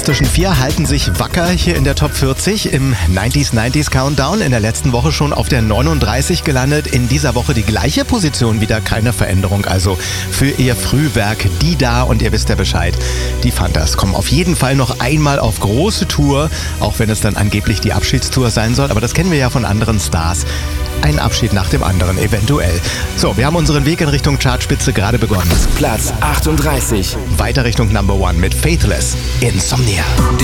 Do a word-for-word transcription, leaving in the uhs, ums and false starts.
Fantastischen Vier halten sich wacker hier in der Top vierzig im neunziger neunziger Countdown. In der letzten Woche schon auf der neununddreißig gelandet. In dieser Woche die gleiche Position, wieder keine Veränderung. Also für ihr Frühwerk die da und ihr wisst ja Bescheid. Die Fantas kommen auf jeden Fall noch einmal auf große Tour, auch wenn es dann angeblich die Abschiedstour sein soll. Aber das kennen wir ja von anderen Stars. Ein Abschied nach dem anderen eventuell. So, wir haben unseren Weg in Richtung Chartspitze gerade begonnen. Platz achtunddreißig. Weiter Richtung Number One mit Faithless, Insomnia.